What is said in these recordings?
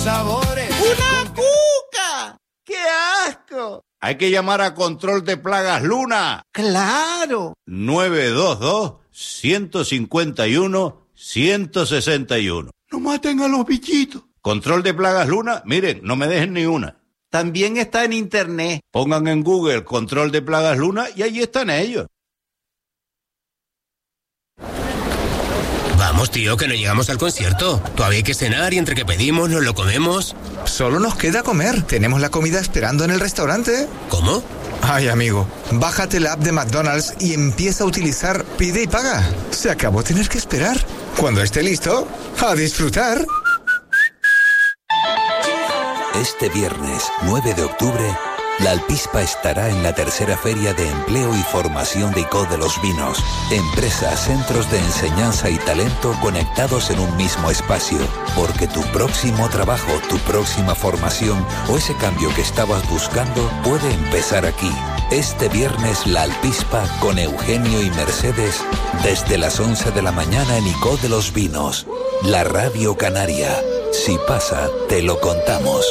sabores. ¡Una cuca! ¡Qué asco! Hay que llamar a Control de Plagas Luna. ¡Claro! 922-151-161. No maten a los bichitos. Control de Plagas Luna, miren, no me dejen ni una. También está en internet. Pongan en Google Control de Plagas Luna y allí están ellos. Vamos, tío, que no llegamos al concierto. Todavía hay que cenar y entre que pedimos nos lo comemos. Solo nos queda comer. Tenemos la comida esperando en el restaurante. ¿Cómo? Ay, amigo, bájate la app de McDonald's y empieza a utilizar Pide y Paga. Se acabó tener que esperar. Cuando esté listo, a disfrutar. Este viernes 9 de octubre, La Alpispa estará en la tercera Feria de Empleo y Formación de ICO de los Vinos. Empresas, centros de enseñanza y talento conectados en un mismo espacio. Porque tu próximo trabajo, tu próxima formación o ese cambio que estabas buscando puede empezar aquí. Este viernes La Alpispa con Eugenio y Mercedes desde las 11 de la mañana en ICO de los Vinos. La Radio Canaria. Si pasa, te lo contamos.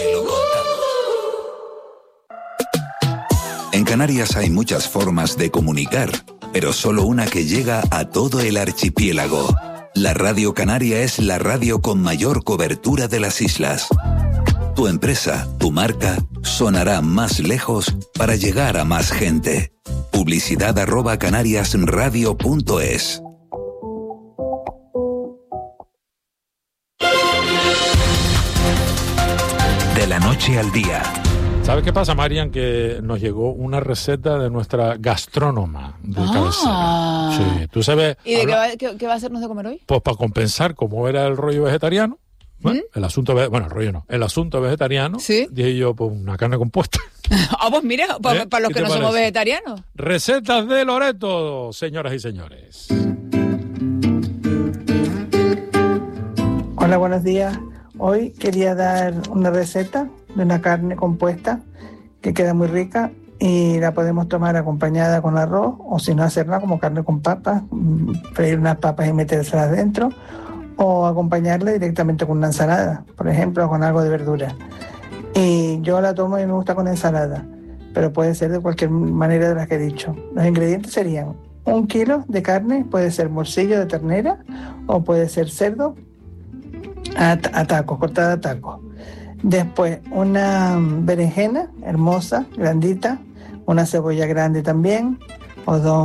En Canarias hay muchas formas de comunicar, pero solo una que llega a todo el archipiélago. La Radio Canaria es la radio con mayor cobertura de las islas. Tu empresa, tu marca, sonará más lejos para llegar a más gente. Publicidad @canariasradio.es. De la noche al día. ¿Sabes qué pasa, Marian? Que nos llegó una receta de nuestra gastrónoma de cabecera. Sí, tú sabes... ¿Y de qué va a hacernos de comer hoy? Pues para compensar, como era el rollo vegetariano, bueno, el asunto vegetariano, ¿sí? Dije yo, pues una carne compuesta. Pues mira, para los que no somos vegetarianos. Recetas de Loreto, señoras y señores. Hola, buenos días. Hoy quería dar una receta de una carne compuesta que queda muy rica y la podemos tomar acompañada con arroz o si no hacerla como carne con papas, freír unas papas y metérselas dentro o acompañarla directamente con una ensalada, por ejemplo, con algo de verdura. Y yo la tomo y me gusta con ensalada, pero puede ser de cualquier manera de las que he dicho. Los ingredientes serían 1 kilo de carne, puede ser morcillo de ternera o puede ser cerdo a tacos, cortada a tacos. Después una berenjena hermosa, grandita, una cebolla grande también, o 2